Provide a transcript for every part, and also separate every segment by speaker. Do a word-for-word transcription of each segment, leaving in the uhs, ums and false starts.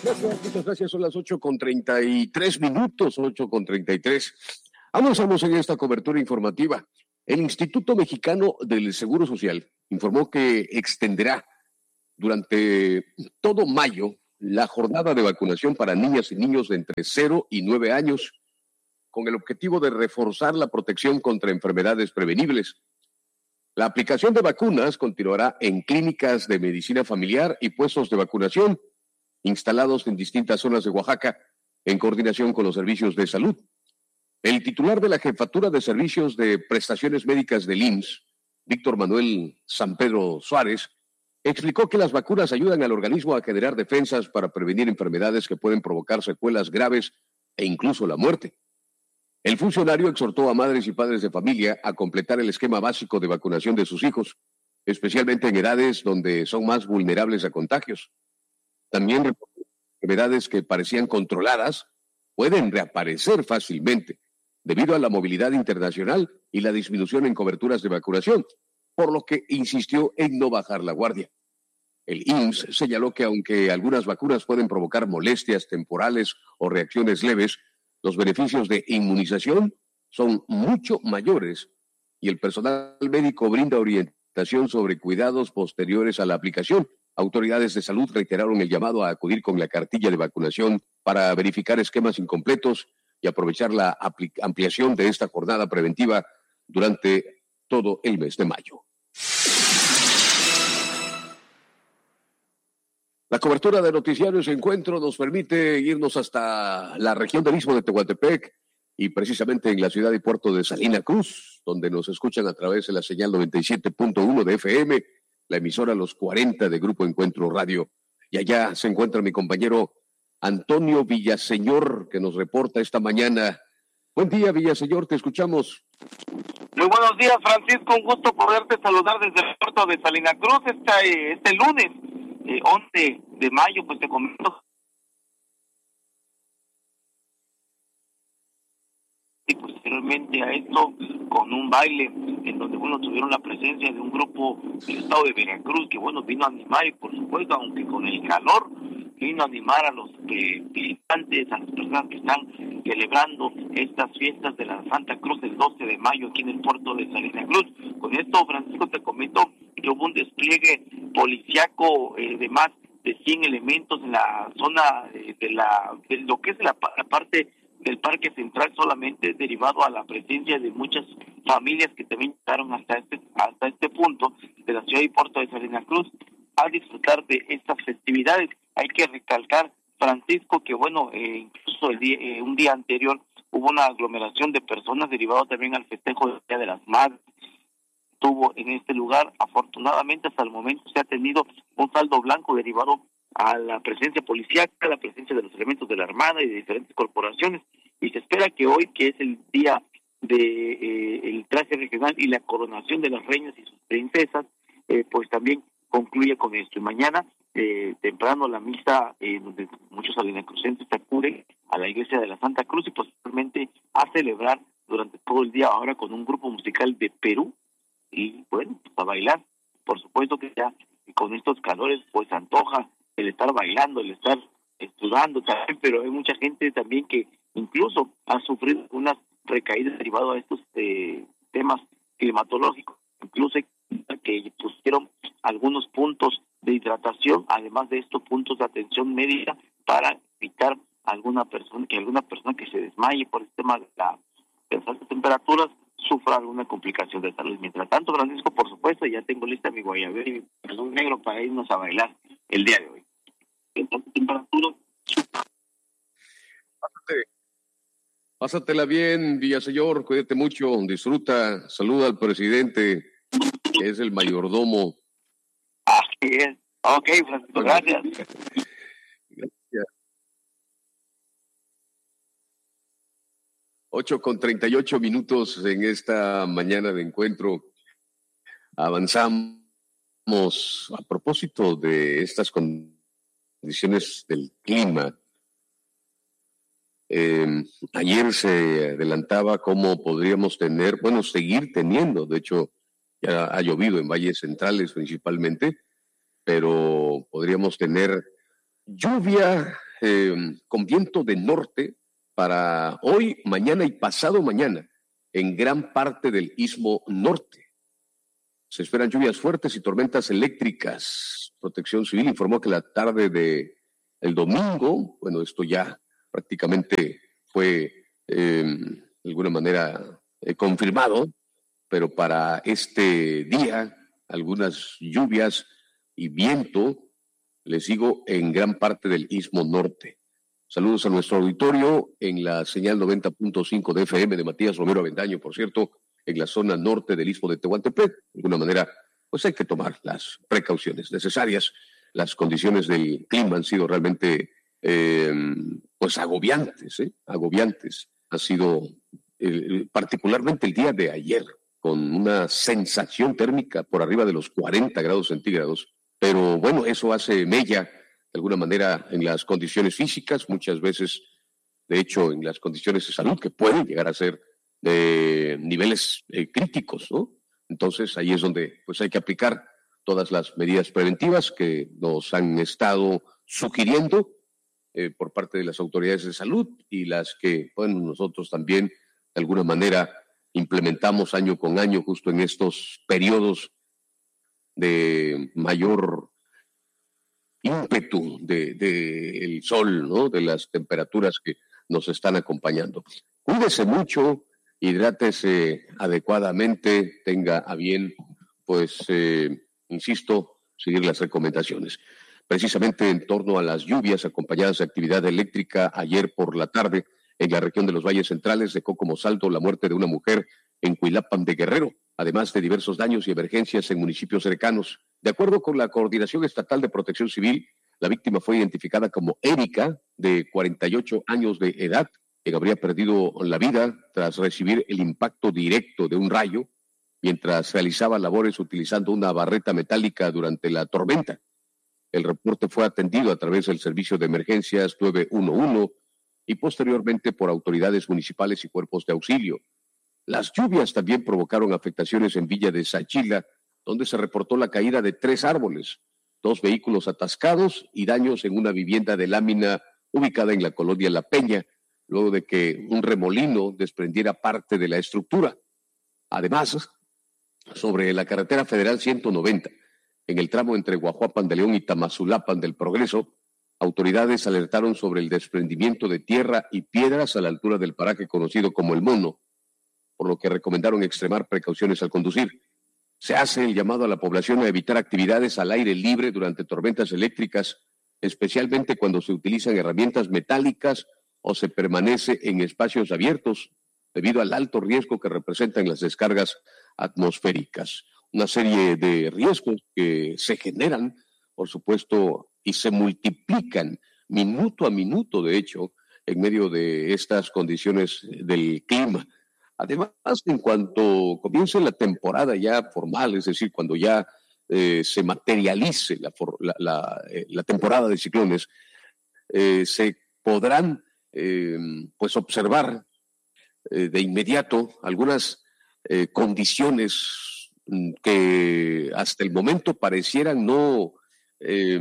Speaker 1: Gracias, muchas gracias. Son las ocho con treinta y tres minutos, ocho con treinta y tres. Avanzamos en esta cobertura informativa. El Instituto Mexicano del Seguro Social informó que extenderá durante todo mayo la jornada de vacunación para niñas y niños de entre cero y nueve años, con el objetivo de reforzar la protección contra enfermedades prevenibles. La aplicación de vacunas continuará en clínicas de medicina familiar y puestos de vacunación instalados en distintas zonas de Oaxaca, en coordinación con los servicios de salud. El titular de la Jefatura de Servicios de Prestaciones Médicas del I M S S, Víctor Manuel San Pedro Suárez, explicó que las vacunas ayudan al organismo a generar defensas para prevenir enfermedades que pueden provocar secuelas graves e incluso la muerte. El funcionario exhortó a madres y padres de familia a completar el esquema básico de vacunación de sus hijos, especialmente en edades donde son más vulnerables a contagios. También enfermedades que parecían controladas pueden reaparecer fácilmente debido a la movilidad internacional y la disminución en coberturas de vacunación, por lo que insistió en no bajar la guardia. El I M S S señaló que aunque algunas vacunas pueden provocar molestias temporales o reacciones leves, los beneficios de inmunización son mucho mayores y el personal médico brinda orientación sobre cuidados posteriores a la aplicación. Autoridades de salud reiteraron el llamado a acudir con la cartilla de vacunación para verificar esquemas incompletos y aprovechar la ampliación de esta jornada preventiva durante todo el mes de mayo. La cobertura de Noticiarios Encuentro nos permite irnos hasta la región del Istmo de Tehuantepec y precisamente en la ciudad y puerto de Salina Cruz, donde nos escuchan a través de la señal noventa y siete punto uno de F M, la emisora Los cuarenta de Grupo Encuentro Radio. Y allá se encuentra mi compañero Antonio Villaseñor, que nos reporta esta mañana. Buen día, Villaseñor, te escuchamos.
Speaker 2: Muy buenos días, Francisco, un gusto poderte saludar desde el puerto de Salina Cruz este, este lunes, eh, once de mayo, pues te comento. Y posteriormente a esto, con un baile en donde, bueno, tuvieron la presencia de un grupo del estado de Veracruz, que, bueno, vino a animar y, por supuesto, aunque con el calor, vino a animar a los eh, visitantes, a las personas que están celebrando estas fiestas de la Santa Cruz el doce de mayo aquí en el puerto de Salina Cruz. Con esto, Francisco, te comento que hubo un despliegue policiaco eh, de más de cien elementos en la zona eh, de la de lo que es la, la parte del Parque Central, solamente derivado a la presencia de muchas familias que también llegaron hasta este hasta este punto de la ciudad y puerto de Salina Cruz a disfrutar de estas festividades. Hay que recalcar, Francisco, que bueno, eh, incluso el día, eh, un día anterior hubo una aglomeración de personas derivado también al festejo del Día de las Madres. Tuvo en este lugar, afortunadamente hasta el momento se ha tenido un saldo blanco derivado a la presencia policiaca, a la presencia de los elementos de la Armada y de diferentes corporaciones, y se espera que hoy, que es el día de eh, el traje regional y la coronación de las reinas y sus princesas, eh, pues también concluye con esto. Y mañana, eh, temprano, la misa, eh, donde muchos salinacrucenses acuden a la iglesia de la Santa Cruz y posteriormente a celebrar durante todo el día ahora con un grupo musical de Perú, y bueno, pues a bailar. Por supuesto que ya con estos calores pues antoja el estar bailando, el estar estudiando también, pero hay mucha gente también que incluso ha sufrido unas recaídas derivadas a estos eh, temas climatológicos, incluso que pusieron algunos puntos de hidratación, además de estos puntos de atención médica para evitar alguna persona que alguna persona que se desmaye por el tema de, la, de las altas temperaturas sufra alguna complicación de salud. Mientras tanto, Francisco, por supuesto, ya tengo lista mi guayabera y mi perdón negro para irnos a bailar el día de hoy. En temperatura.
Speaker 1: Pásate, pásatela bien, Villaseñor, cuídate mucho, disfruta, saluda al presidente, que es el mayordomo.
Speaker 2: Así es. Ok, Francisco, gracias.
Speaker 1: Gracias. ocho con treinta y ocho minutos en esta mañana de encuentro. Avanzamos a propósito de estas condiciones del clima. Eh, ayer se adelantaba cómo podríamos tener, bueno, seguir teniendo, de hecho, ya ha llovido en valles centrales principalmente, pero podríamos tener lluvia eh, con viento de norte para hoy, mañana y pasado mañana en gran parte del Istmo Norte. Se esperan lluvias fuertes y tormentas eléctricas. Protección Civil informó que la tarde de el domingo, bueno, esto ya prácticamente fue eh, de alguna manera eh, confirmado, pero para este día, algunas lluvias y viento, les digo, en gran parte del Istmo Norte. Saludos a nuestro auditorio en la señal noventa punto cinco de F M de Matías Romero Avendaño, por cierto, en la zona norte del Istmo de Tehuantepec. De alguna manera, pues hay que tomar las precauciones necesarias. Las condiciones del clima han sido realmente, eh, pues, agobiantes, ¿eh? Agobiantes. Ha sido eh, particularmente el día de ayer, con una sensación térmica por arriba de los cuarenta grados centígrados. Pero bueno, eso hace mella, de alguna manera, en las condiciones físicas, muchas veces, de hecho, en las condiciones de salud, que pueden llegar a ser de niveles eh, críticos, ¿no? Entonces, ahí es donde pues hay que aplicar todas las medidas preventivas que nos han estado sugiriendo eh, por parte de las autoridades de salud y las que, bueno, nosotros también, de alguna manera, implementamos año con año justo en estos periodos de mayor ímpetu del de el sol, ¿no? De las temperaturas que nos están acompañando. Cuídese mucho, hidrátese adecuadamente, tenga a bien, pues, eh, insisto, seguir las recomendaciones. Precisamente en torno a las lluvias acompañadas de actividad eléctrica, ayer por la tarde, en la región de los Valles Centrales, dejó como saldo la muerte de una mujer en Cuilapan de Guerrero, además de diversos daños y emergencias en municipios cercanos. De acuerdo con la Coordinación Estatal de Protección Civil, la víctima fue identificada como Erika, de cuarenta y ocho años de edad, que habría perdido la vida tras recibir el impacto directo de un rayo mientras realizaba labores utilizando una barreta metálica durante la tormenta. El reporte fue atendido a través del Servicio de Emergencias nueve uno uno y posteriormente por autoridades municipales y cuerpos de auxilio. Las lluvias también provocaron afectaciones en Villa de Sachila, donde se reportó la caída de tres árboles, dos vehículos atascados y daños en una vivienda de lámina ubicada en la colonia La Peña, luego de que un remolino desprendiera parte de la estructura. Además, sobre la carretera federal ciento noventa, en el tramo entre Guajuapan de León y Tamazulapan del Progreso, autoridades alertaron sobre el desprendimiento de tierra y piedras a la altura del paraje conocido como El Mono, por lo que recomendaron extremar precauciones al conducir. Se hace el llamado a la población a evitar actividades al aire libre durante tormentas eléctricas, especialmente cuando se utilizan herramientas metálicas o se permanece en espacios abiertos, debido al alto riesgo que representan las descargas atmosféricas. Una serie de riesgos que se generan, por supuesto, y se multiplican minuto a minuto, de hecho, en medio de estas condiciones del clima. Además, en cuanto comience la temporada ya formal, es decir, cuando ya eh, se materialice la, la, la, eh, la temporada de ciclones, eh, se podrán eh, pues observar eh, de inmediato algunas eh, condiciones que hasta el momento parecieran no eh,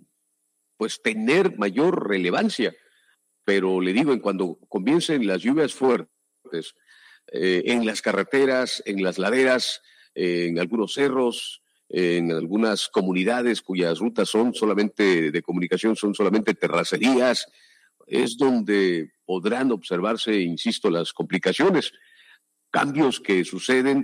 Speaker 1: pues tener mayor relevancia, pero le digo, en cuando comiencen las lluvias fuertes, Eh, en las carreteras, en las laderas, eh, en algunos cerros, eh, en algunas comunidades cuyas rutas son solamente de comunicación, son solamente terracerías, es donde podrán observarse, insisto, las complicaciones, cambios que suceden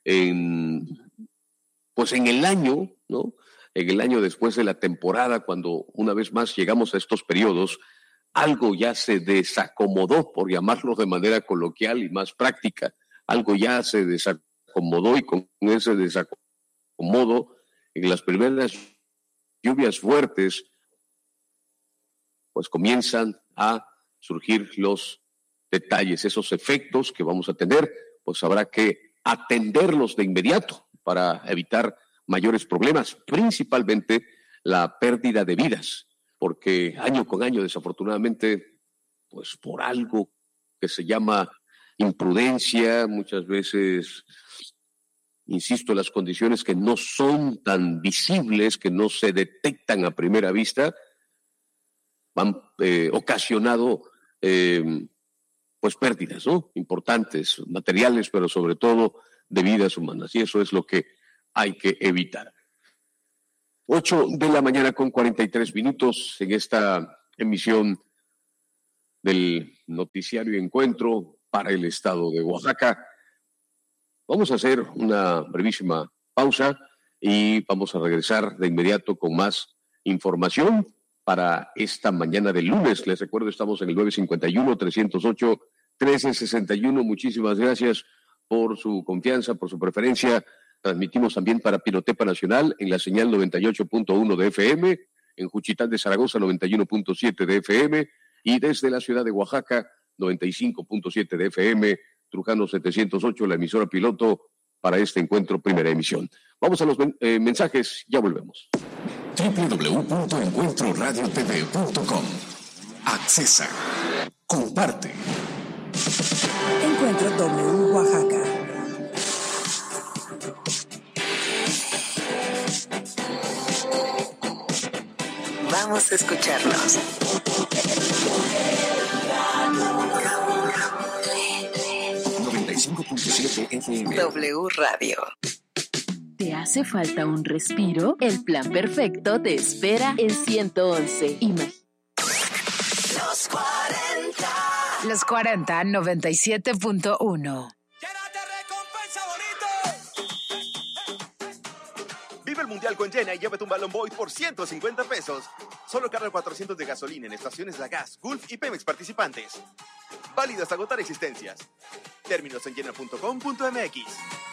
Speaker 1: en, pues en el año, ¿no? En el año después de la temporada, cuando una vez más llegamos a estos periodos, algo ya se desacomodó, por llamarlo de manera coloquial y más práctica. Algo ya se desacomodó y con ese desacomodo, en las primeras lluvias fuertes, pues comienzan a surgir los detalles, esos efectos que vamos a tener, pues habrá que atenderlos de inmediato para evitar mayores problemas, principalmente la pérdida de vidas. Porque año con año, desafortunadamente, pues por algo que se llama imprudencia, muchas veces, insisto, las condiciones que no son tan visibles, que no se detectan a primera vista, han eh, ocasionado eh, pues pérdidas, ¿no? Importantes, materiales, pero sobre todo de vidas humanas. Y eso es lo que hay que evitar. Ocho de la mañana con cuarenta y tres minutos en esta emisión del noticiario Encuentro para el estado de Oaxaca. Vamos a hacer una brevísima pausa y vamos a regresar de inmediato con más información para esta mañana del lunes. Les recuerdo, estamos en el nueve cinco uno, tres cero ocho, uno tres seis uno. Muchísimas gracias por su confianza, por su preferencia. Transmitimos también para Pinotepa Nacional en la señal noventa y ocho punto uno de F M, en Juchitán de Zaragoza noventa y uno punto siete de F M y desde la ciudad de Oaxaca noventa y cinco punto siete de F M, Trujano setecientos ocho, la emisora piloto para este encuentro, primera emisión. Vamos a los eh, mensajes, ya volvemos.
Speaker 3: doble u doble u doble u punto encuentro radio t v punto com. Accesa. Comparte.
Speaker 4: Encuentro W Oaxaca. Vamos a escucharnos.
Speaker 3: noventa y cinco punto siete F M.
Speaker 4: W Radio.
Speaker 5: ¿Te hace falta un respiro? El plan perfecto te espera en ciento once. Imagínate.
Speaker 4: Los cuarenta. Los cuarenta, noventa y siete punto uno.
Speaker 6: Vive el Mundial con Llena y llévate un Balón Boy por ciento cincuenta pesos. Solo carga cuatrocientos de gasolina en estaciones La Gas, Gulf y Pemex participantes. Válido hasta agotar existencias. Términos en llena punto com punto m x.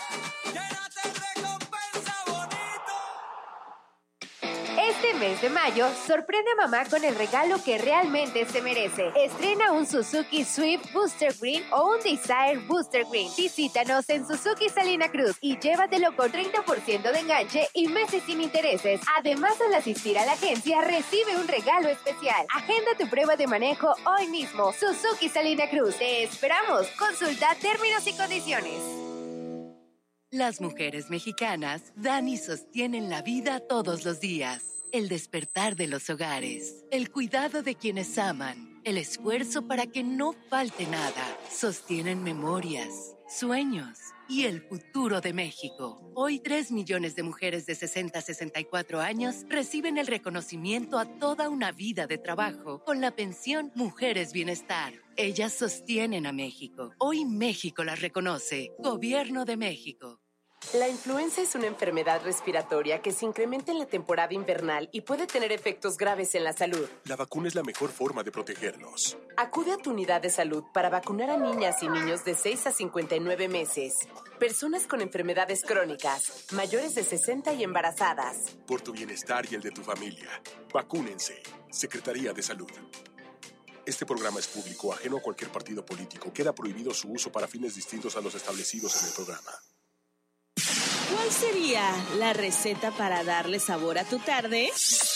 Speaker 7: Este mes de mayo, sorprende a mamá con el regalo que realmente se merece. Estrena un Suzuki Swift Booster Green o un Desire Booster Green. Visítanos en Suzuki Salina Cruz y llévatelo con treinta por ciento de enganche y meses sin intereses. Además, al asistir a la agencia, recibe un regalo especial. Agenda tu prueba de manejo hoy mismo. Suzuki Salina Cruz. Te esperamos. Consulta términos y condiciones.
Speaker 8: Las mujeres mexicanas dan y sostienen la vida todos los días. El despertar de los hogares, el cuidado de quienes aman, el esfuerzo para que no falte nada. Sostienen memorias, sueños y el futuro de México. Hoy, tres millones de mujeres de sesenta a sesenta y cuatro años reciben el reconocimiento a toda una vida de trabajo con la pensión Mujeres Bienestar. Ellas sostienen a México. Hoy México las reconoce. Gobierno de México.
Speaker 9: La influenza es una enfermedad respiratoria que se incrementa en la temporada invernal y puede tener efectos graves en la salud.
Speaker 10: La vacuna es la mejor forma de protegernos.
Speaker 9: Acude a tu unidad de salud para vacunar a niñas y niños de seis a cincuenta y nueve meses, personas con enfermedades crónicas, mayores de sesenta y embarazadas.
Speaker 10: Por tu bienestar y el de tu familia, vacúnense. Secretaría de Salud. Este programa es público, ajeno a cualquier partido político. Queda prohibido su uso para fines distintos a los establecidos en el programa.
Speaker 11: ¿Cuál sería la receta para darle sabor a tu tarde?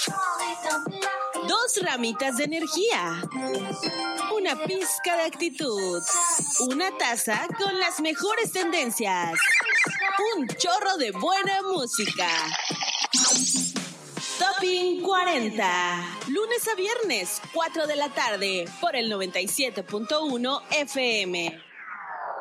Speaker 11: Dos ramitas de energía, una pizca de actitud, una taza con las mejores tendencias, un chorro de buena música. Topping cuarenta, lunes a viernes, cuatro de la tarde, por el noventa y siete punto uno F M.